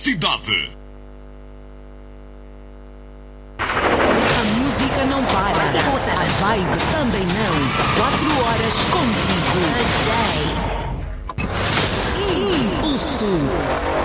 cidade. A música não para. A vibe também não. 4 horas contigo. A day. Impulso.